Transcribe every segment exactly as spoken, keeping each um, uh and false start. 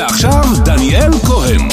עכשיו דניאל כהן.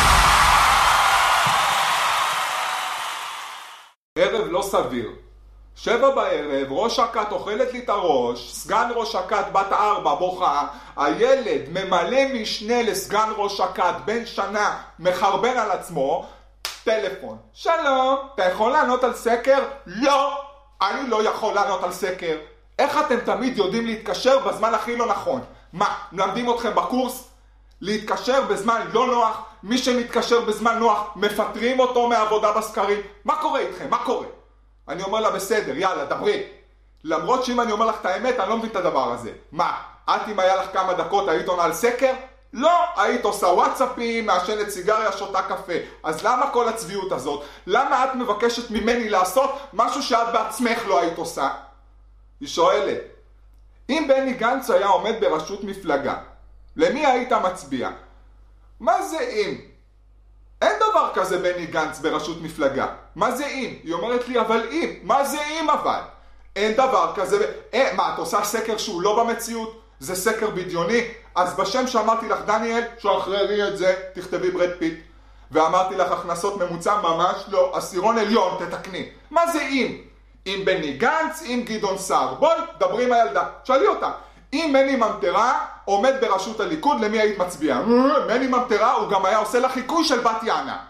ערב לא סביר. שבע בערב, ראש הכת אוכלת לי את הראש, סגן ראש הכת בת ארבע בוכה, הילד ממלא משנה לסגן ראש הכת בן שנה מחרבן על עצמו, טלפון. שלום, אתה יכול לענות על סקר? לא, אני לא יכול לענות על סקר. איך אתם תמיד יודעים להתקשר בזמן הכי לא נכון? מה, מלמדים אתכם בקורס? להתקשר בזמן לא נוח, מי שמתקשר בזמן נוח מפטרים אותו מעבודה בסקרים. מה קורה איתכם? מה קורה? אני אומר לה בסדר, יאללה, דברי. למרות שאם אני אומר לך את האמת, אני לא מבין את הדבר הזה. מה, את אם היה לך כמה דקות היית עונה על סקר? לא, היית עושה וואטסאפים, מעשנת סיגריה, שותה קפה. אז למה כל הצביעות הזאת? למה את מבקשת ממני לעשות משהו שאת בעצמך לא היית עושה? היא שואלת, אם בני גנץ היה עומד בראשות מפלגה, למי היית מצביע? מה זה אם? אין דבר כזה בני גנץ בראשות מפלגה. מה זה אם? היא אומרת לי, אבל אם. מה זה אם אבל? אין דבר כזה. אה, מה, את עושה סקר שהוא לא במציאות? זה סקר בדיוני? אז בשם שאמרתי לך, דניאל, שחררי את זה, תכתבי ברד פיט. ואמרתי לך, הכנסות ממוצע ממש לא. עשירון עליון, תתקני. מה זה אם? אם בני גנץ, אם גדעון סער. בואי, דברי עם הילדה. שאלי אותה. אם מני ממטרה עומד בראשות הליכוד, למי היית מצביע? מני ממטרה הוא גם היה עושה לה חיקוי של בת יענה.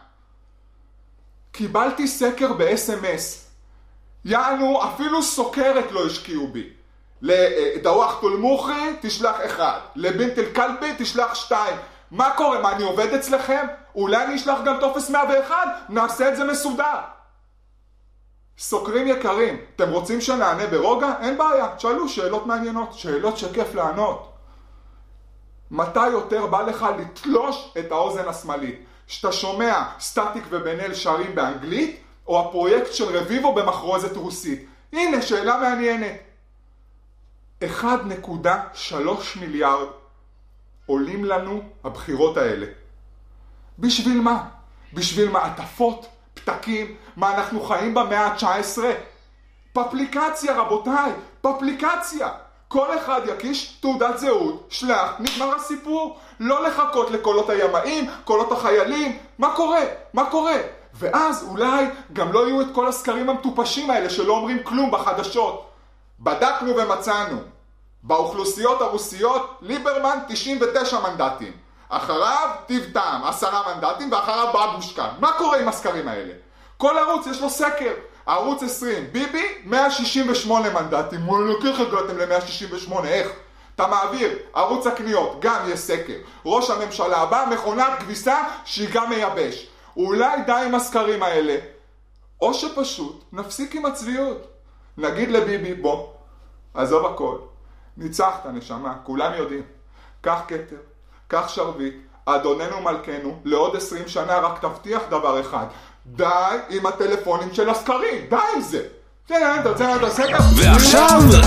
קיבלתי סקר ב-אס אם אס. יענו, אפילו סוקרת לא השקיעו בי. לדווח תולמוכי תשלח אחד, לבינט אל קלבי תשלח שתיים. מה קורה? מה, אני עובד אצלכם? אולי אני אשלח גם טופס מאה ואחת? נעשה את זה מסודר. סוקרים יקרים, אתם רוצים שנענה ברוגע? אין בעיה, תשאלו שאלות מעניינות, שאלות שכיף לענות. מתי יותר בא לך לתלוש את האוזן השמאלית? שאתה שומע סטטיק ובן אל שרים באנגלית, או הפרויקט של רביבו במחרוזת רוסית? הנה, שאלה מעניינת. אחד נקודה שלוש מיליארד עולים לנו הבחירות האלה. בשביל מה? בשביל מעטפות? פתקים? מה, אנחנו חיים במאה ה-תשע עשרה? פפליקציה, רבותיי, פפליקציה. כל אחד יקיש תעודת זהות, שלח, נגמר הסיפור. לא לחכות לקולות הימאים, קולות החיילים. מה קורה? מה קורה? ואז אולי גם לא יהיו את כל הסקרים המטופשים האלה שלא אומרים כלום בחדשות. בדקנו ומצאנו. באוכלוסיות הרוסיות, ליברמן תשעים ותשע מנדטים. אחריו טיבטם, עשרה מנדטים, ואחריו בבושקן. מה קורה עם הסקרים האלה? כל ערוץ יש לו סקר. ערוץ עשרים, ביבי, מאה שישים ושמונה מנדטים. וואלה, איך הגעתם ל-מאה שישים ושמונה? איך? אתה מעביר, ערוץ הקניות, גם יש סקר. ראש הממשלה הבא, מכונת כביסה שהיא גם מייבש. אולי די עם הסקרים האלה. או שפשוט נפסיק עם הצביעות. נגיד לביבי, בוא, עזוב הכל. ניצחת נשמה, כולם יודעים. קח כתר. כך שרביט, אדוננו מלכנו, לעוד עשרים שנה רק תבטיח דבר אחד. די עם הטלפונים של הסקרים, די עם זה. ועכשיו